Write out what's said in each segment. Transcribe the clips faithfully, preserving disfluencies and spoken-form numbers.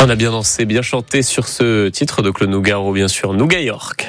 On a bien dansé, bien chanté sur ce titre de Claude Nougaro, bien sûr, Nougat York.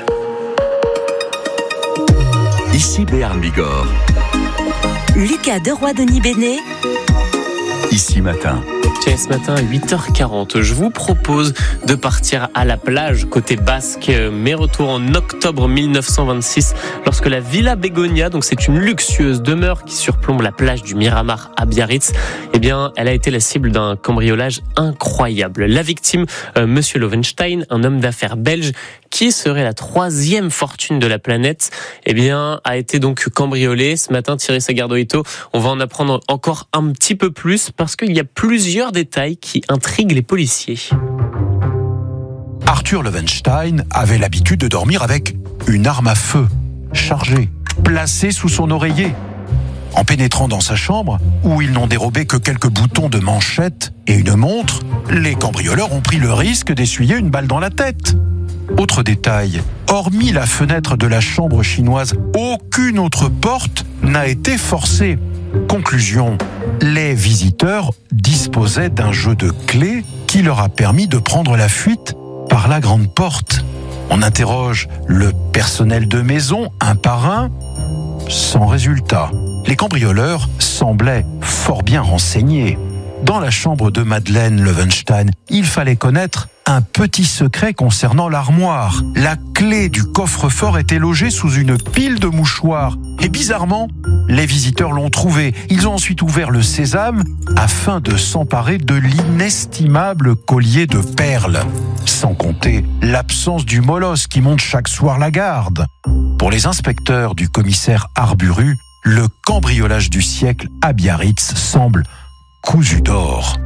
Ici Béarn Bigorre. Lucas Deroy-Denis Bénet. Ici Matin. Tiens, ce matin à huit heures quarante, je vous propose de partir à la plage côté basque, mais retour en octobre mille neuf cent vingt-six, lorsque la Villa Begonia, donc c'est une luxueuse demeure qui surplombe la plage du Miramar à Biarritz, eh bien, elle a été la cible d'un cambriolage incroyable. La victime, euh, Monsieur Lovenstein, un homme d'affaires belge qui serait la troisième fortune de la planète, eh bien, a été donc cambriolé. Ce matin, Thierry Sagardoito, on va en apprendre encore un petit peu plus parce qu'il y a plusieurs détails qui intriguent les policiers. Arthur Lovenstein avait l'habitude de dormir avec une arme à feu, chargée, placée sous son oreiller. En pénétrant dans sa chambre, où ils n'ont dérobé que quelques boutons de manchette et une montre, les cambrioleurs ont pris le risque d'essuyer une balle dans la tête. Autre détail, hormis la fenêtre de la chambre chinoise, aucune autre porte n'a été forcée. Conclusion, les visiteurs disposaient d'un jeu de clés qui leur a permis de prendre la fuite par la grande porte. On interroge le personnel de maison un par un, sans résultat. Les cambrioleurs semblaient fort bien renseignés. Dans la chambre de Madeleine Lovenstein, il fallait connaître un petit secret concernant l'armoire. La clé du coffre-fort était logée sous une pile de mouchoirs. Et bizarrement, les visiteurs l'ont trouvée. Ils ont ensuite ouvert le sésame afin de s'emparer de l'inestimable collier de perles. Sans compter l'absence du molosse qui monte chaque soir la garde. Pour les inspecteurs du commissaire Arburu, le cambriolage du siècle à Biarritz semble cousu d'or.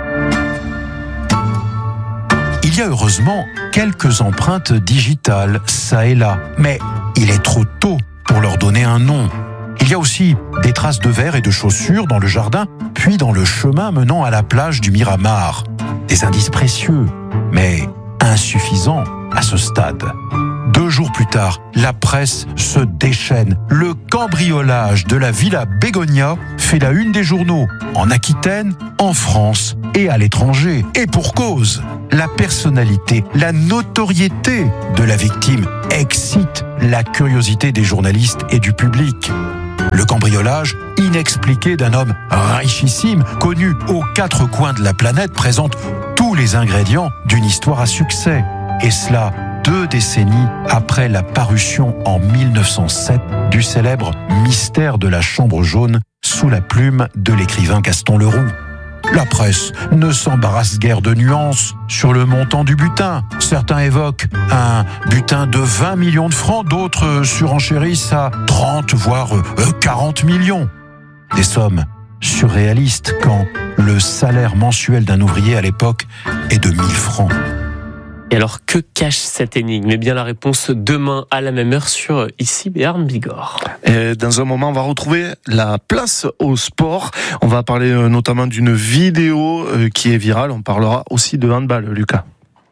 Il y a heureusement quelques empreintes digitales, ça et là, mais il est trop tôt pour leur donner un nom. Il y a aussi des traces de verre et de chaussures dans le jardin, puis dans le chemin menant à la plage du Miramar. Des indices précieux, mais insuffisants à ce stade. Deux jours plus tard, la presse se déchaîne. Le cambriolage de la Villa Begonia fait la une des journaux, en Aquitaine, en France et à l'étranger. Et pour cause, la personnalité, la notoriété de la victime excite la curiosité des journalistes et du public. Le cambriolage inexpliqué d'un homme richissime, connu aux quatre coins de la planète, présente tous les ingrédients d'une histoire à succès. Et cela deux décennies après la parution en mille neuf cent sept du célèbre Mystère de la Chambre jaune sous la plume de l'écrivain Gaston Leroux. La presse ne s'embarrasse guère de nuances sur le montant du butin. Certains évoquent un butin de vingt millions de francs, d'autres surenchérissent à trente voire quarante millions. Des sommes surréalistes quand le salaire mensuel d'un ouvrier à l'époque est de mille francs. Et alors, que cache cette énigme ? Eh bien, la réponse demain à la même heure sur Ici Béarn Bigorre. Et dans un moment, on va retrouver la place au sport. On va parler notamment d'une vidéo qui est virale. On parlera aussi de handball, Lucas.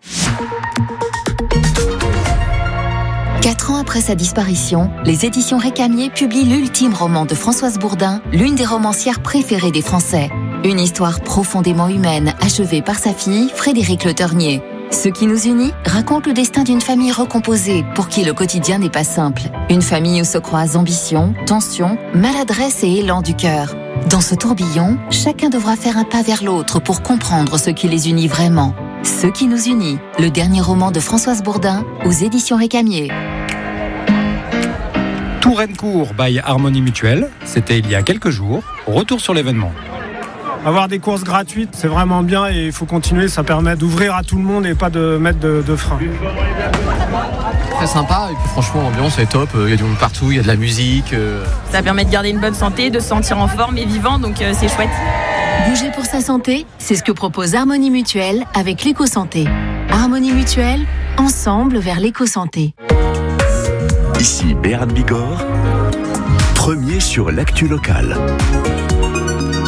Quatre ans après sa disparition, les éditions Récamier publient l'ultime roman de Françoise Bourdin, l'une des romancières préférées des Français. Une histoire profondément humaine, achevée par sa fille, Frédéric Le Ternier. Ce qui nous unit raconte le destin d'une famille recomposée pour qui le quotidien n'est pas simple. Une famille où se croisent ambition, tension, maladresse et élan du cœur. Dans ce tourbillon, chacun devra faire un pas vers l'autre pour comprendre ce qui les unit vraiment. Ce qui nous unit, le dernier roman de Françoise Bourdin aux éditions Récamier. Tourencourt by Harmonie Mutuelle, c'était il y a quelques jours. Retour sur l'événement. Avoir des courses gratuites, c'est vraiment bien et il faut continuer, ça permet d'ouvrir à tout le monde et pas de mettre de, de frein. Très sympa et puis franchement l'ambiance est top, il y a du monde partout, il y a de la musique. Ça permet de garder une bonne santé, de se sentir en forme et vivant, donc euh, c'est chouette. Bouger pour sa santé, c'est ce que propose Harmonie Mutuelle avec l'éco-santé. Harmonie Mutuelle, ensemble vers l'éco-santé. Ici Béarn Bigorre, premier sur l'actu locale.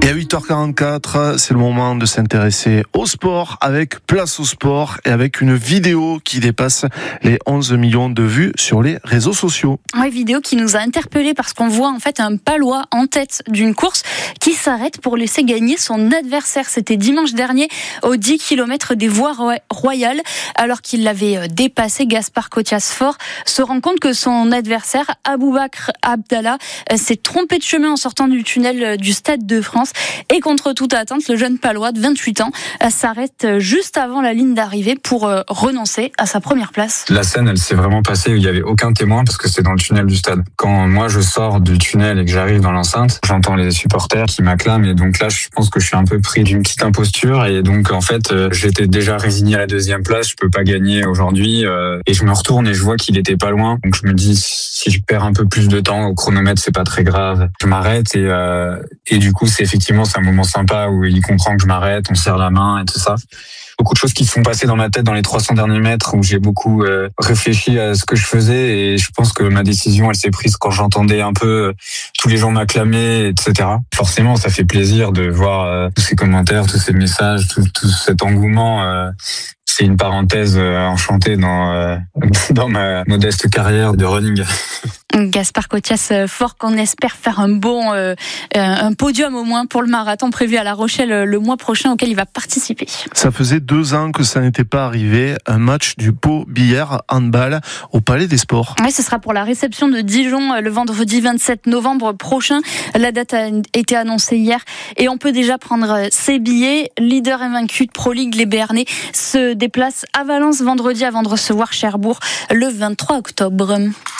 Et à huit heures quarante-quatre, c'est le moment de s'intéresser au sport avec Place au sport et avec une vidéo qui dépasse les onze millions de vues sur les réseaux sociaux. Oui, vidéo qui nous a interpellés parce qu'on voit en fait un Palois en tête d'une course qui s'arrête pour laisser gagner son adversaire. C'était dimanche dernier aux dix kilomètres des voies royales. Alors qu'il l'avait dépassé, Gaspard Kotias-Fort se rend compte que son adversaire, Aboubakr Abdallah, s'est trompé de chemin en sortant du tunnel du Stade de France. Et contre toute attente, le jeune Palois de vingt-huit ans s'arrête juste avant la ligne d'arrivée pour renoncer à sa première place. La scène, elle s'est vraiment passée, il n'y avait aucun témoin parce que c'est dans le tunnel du stade. Quand moi je sors du tunnel et que j'arrive dans l'enceinte, j'entends les supporters qui m'acclament et donc là je pense que je suis un peu pris d'une petite imposture et donc en fait j'étais déjà résigné à la deuxième place, je peux pas gagner aujourd'hui et je me retourne et je vois qu'il était pas loin. Donc je me dis si je perds un peu plus de temps au chronomètre, c'est pas très grave. Je m'arrête et euh, et du coup c'est effectivement c'est un moment sympa où il comprend que je m'arrête, on serre la main et tout ça. Beaucoup de choses qui se sont passées dans ma tête dans les trois cents derniers mètres où j'ai beaucoup euh, réfléchi à ce que je faisais et je pense que ma décision elle s'est prise quand j'entendais un peu euh, tous les gens m'acclamer, et cetera. Forcément, ça fait plaisir de voir euh, tous ces commentaires, tous ces messages, tout, tout cet engouement. Euh, c'est une parenthèse euh, enchantée dans euh, dans ma modeste carrière de running. Gaspard Kotias-Fort qu'on espère faire un bon euh, un podium au moins pour le marathon prévu à La Rochelle le mois prochain auquel il va participer. Ça faisait deux ans que ça n'était pas arrivé, un match du Pau Billère handball au Palais des Sports. Oui, ce sera pour la réception de Dijon le vendredi vingt-sept novembre prochain. La date a été annoncée hier et on peut déjà prendre ses billets. Leader invaincu de Pro League, les Béarnais se déplacent à Valence vendredi avant de recevoir Cherbourg le vingt-trois octobre.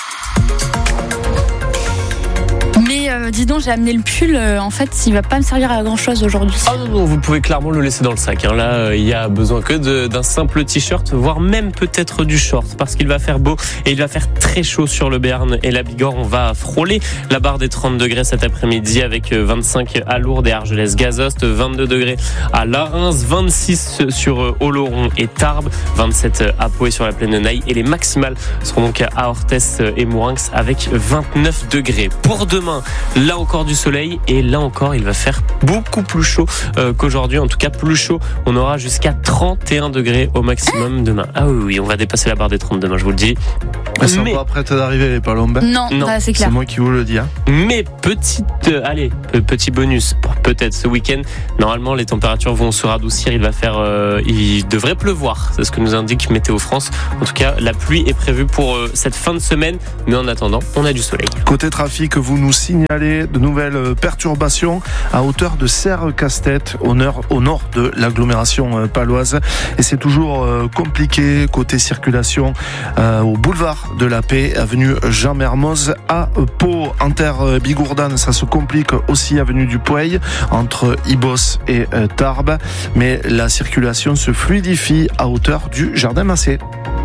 Mais euh, dis donc, j'ai amené le pull, euh, en fait, il va pas me servir à grand chose aujourd'hui. Ah non, non, vous pouvez clairement le laisser dans le sac. Hein. Là, euh, il y a besoin que de, d'un simple t-shirt, voire même peut-être du short, parce qu'il va faire beau et il va faire très chaud sur le Béarn et la Bigorre. On va frôler la barre des trente degrés cet après-midi avec vingt-cinq à Lourdes et Argelès-Gazost, vingt-deux degrés à Larins, vingt-six sur Oloron et Tarbes, vingt-sept à Pau et sur la plaine de Naï. Et les maximales seront donc à Orthès et Mourinx avec vingt-neuf degrés. Pour demain, là encore du soleil et là encore il va faire beaucoup plus chaud euh, qu'aujourd'hui, en tout cas plus chaud. On aura jusqu'à trente et un degrés au maximum demain. Ah oui, oui, on va dépasser la barre des trente demain, je vous le dis. Elles sont pas prêtes d'arriver les palombes. Non, non. Bah, c'est clair. C'est moi qui vous le dis. Hein. Mais petite, euh, allez, petit bonus, peut-être ce week-end. Normalement, les températures vont se radoucir. Il va faire, euh, il devrait pleuvoir. C'est ce que nous indique Météo France. En tout cas, la pluie est prévue pour euh, cette fin de semaine. Mais en attendant, on a du soleil. Côté trafic, vous nous signalez de nouvelles perturbations à hauteur de Serre-Castet, au nord, au nord de l'agglomération paloise. Et c'est toujours euh, compliqué côté circulation euh, au boulevard de la Paix, avenue Jean Mermoz à Pau. En terre Bigourdane, ça se complique aussi avenue du Pouey entre Ibos et euh, Tarbes, mais la circulation se fluidifie à hauteur du Jardin Massé.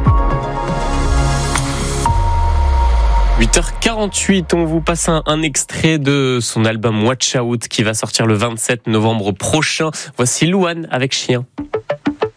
huit heures quarante-huit, on vous passe un, un extrait de son album Watch Out qui va sortir le vingt-sept novembre prochain. Voici Louane avec Chien.